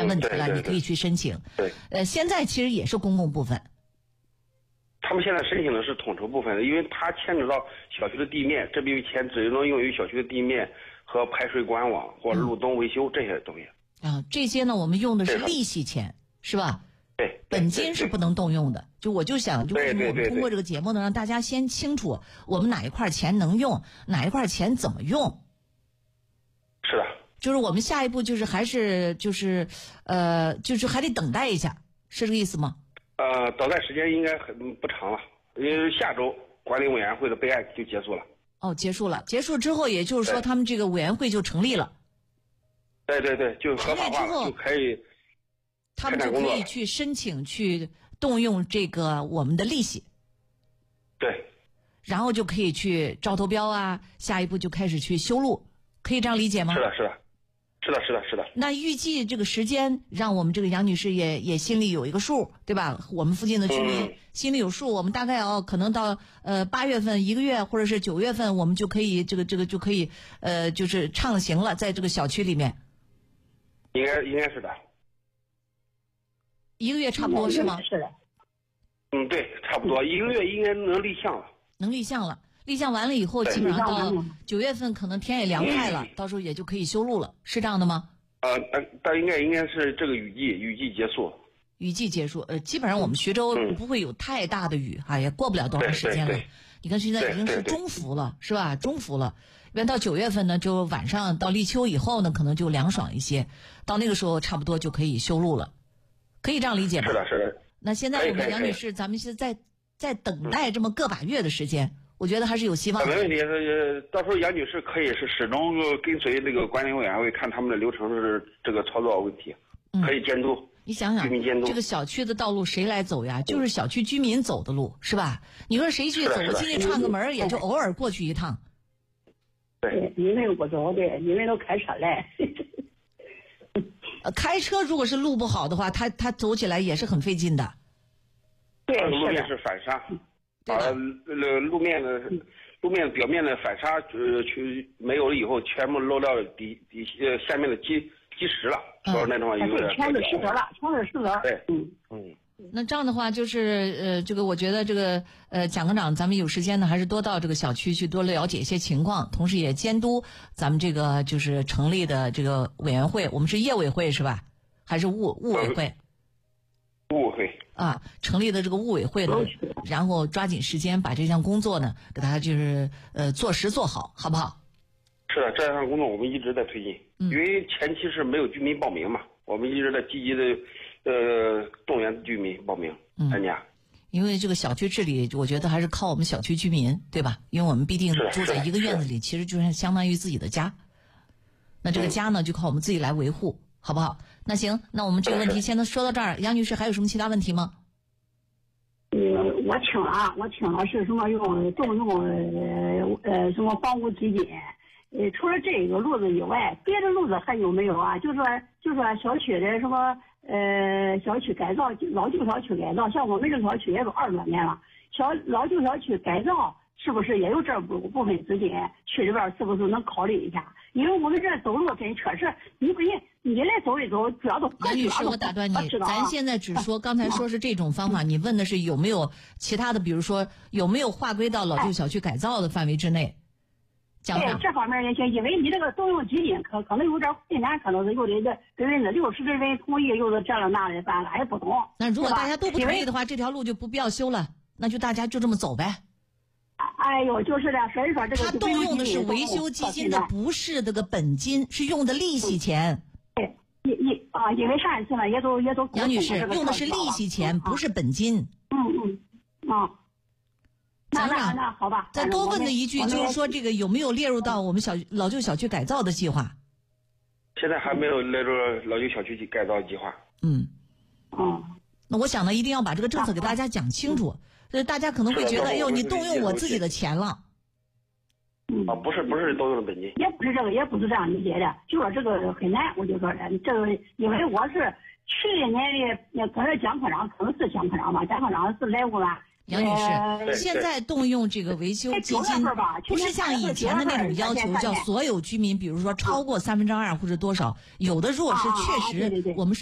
现问题了，你可以去申请。 对， 现在其实也是公共部分。 他们现在申请的是统筹部分的，因为它牵扯到小区的地面，这笔钱只能用于小区的地面和排水管网或路灯维修这些东西。 这些呢，我们用的是利息钱，是吧？ 对， 本金是不能动用的。我就想，就为什么我们通过这个节目呢，让大家先清楚我们哪一块钱能用，哪一块钱怎么用。 是的。 就是我们下一步就是还是就是还得等待一下，是这个意思吗？ 等待时间应该不长了，因为下周管理委员会的备案就结束了。 结束了。结束之后，也就是说他们这个委员会就成立了。 对，就合法化了，就可以。 他们就可以去申请去动用这个我们的利息。 对。 然后就可以去招投标啊，下一步就开始去修路，可以这样理解吗？ 是的。 那预计这个时间，让我们这个杨女士也心里有一个数，对吧？我们附近的居民心里有数，我们大概可能到8月份1个月，或者是9月份，我们就可以这个就可以就是畅行了，在这个小区里面。 应该是的。 1个月差不多是吗？ 是的。 对，差不多1个月应该能立项了。 立项完了以后，基本上到9月份可能天也凉快了，到时候也就可以修路了，是这样的吗？ 但应该是这个雨季结束。 基本上我们徐州不会有太大的雨，也过不了多长时间了。你看现在已经是中伏了，是吧？中伏了，一般到9月份呢，就晚上到立秋以后呢，可能就凉爽一些，到那个时候差不多就可以修路了，可以这样理解吗？ 是的。 那现在我们杨女士，咱们是在等待这么个把月的时间。我觉得还是有希望的。 没问题，到时候杨女士可以是始终跟随这个管理委员会，看他们的流程是这个操作问题，可以监督。 你想想，这个小区的道路谁来走呀？就是小区居民走的路，是吧？你说谁去走？进去串个门，也就偶尔过去一趟。 对，你们不走，对，你们都开车来。 开车如果是路不好的话，他走起来也是很费劲的。 对， 路面是反沙。路面表面的反沙去没有了以后，全部漏到下面的基石了，说那种有点全是石头了，全是石头。 对， 那这样的话，就是这个我觉得这个蒋科长，咱们有时间呢，还是多到这个小区去多了解一些情况，同时也监督咱们这个就是成立的这个委员会，我们是业委会是吧？还是物委会？ 物委会。 成立的这个物委会呢，然后抓紧时间把这项工作呢，给它就是做实做好，好不好？ 是的，这项工作我们一直在推进，因为前期是没有居民报名嘛，我们一直在积极的动员居民报名参加。 因为这个小区治理，我觉得还是靠我们小区居民，对吧？因为我们毕竟住在一个院子里，其实就是相当于自己的家。那这个家呢，就靠我们自己来维护。好不好？那行，那我们这个问题先说到这儿。杨女士还有什么其他问题吗？ 我听了是什么动用什么房屋基金？除了这个路子以外，别的路子还有没有啊？就说小区的什么小区改造，老旧小区改造，像我们这个小区也都20多年了，老旧小区改造是不是也有这部分资金？区里边是不是能考虑一下？因为我们这走路跟确实，你来走一走，主要都。 杨女士，我打断你，咱现在只说刚才说是这种方法，你问的是有没有其他的，比如说有没有划归到老旧小区改造的范围之内？ 对，这方面也行，因为你这个动用基金可能有点困难，可能是有的跟人家60个人同意，有的这了那的，咱也不懂。 那如果大家都不同意的话，这条路就不必要修了，那就大家就这么走呗。 哎呦，就是的，所以说这个他动用的是维修基金的，不是这个本金，是用的利息钱。 对，因为上一次呢也都杨女士用的是利息钱，不是本金。 那好吧。 再多问的一句，就是说这个有没有列入到我们老旧小区改造的计划？ 现在还没有列入老旧小区改造计划。 那我想呢，一定要把这个政策给大家讲清楚。大家可能会觉得，哎呦，你动用我自己的钱了。 不是动用的本金。 也不是这个，也不是这样理解的。就说这个很难，我就说这个，因为我是去年的，可能蒋科长可能是蒋科长吧，蒋科长是来过吧。 杨女士，现在动用这个维修基金，不是像以前的那种要求，叫所有居民，比如说超过2/3或者多少，有的如果是确实我们